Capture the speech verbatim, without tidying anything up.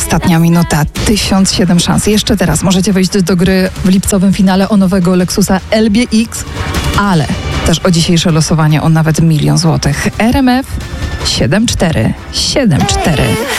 Ostatnia minuta, tysiąc siedem szans. Jeszcze teraz możecie wejść do gry w lipcowym finale o nowego Lexusa L B X, ale też o dzisiejsze losowanie o nawet milion złotych. R M F siedem cztery siedem cztery.